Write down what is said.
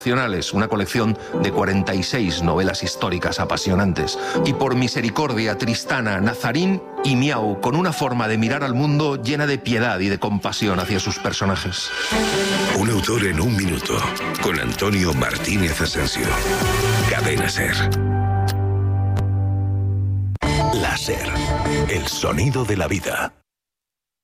Una colección de 46 novelas históricas apasionantes. Y por misericordia, Tristana, Nazarín y Miau, con una forma de mirar al mundo llena de piedad y de compasión hacia sus personajes. Un autor en un minuto, con Antonio Martínez Asensio. Cadena SER. La SER, el sonido de la vida.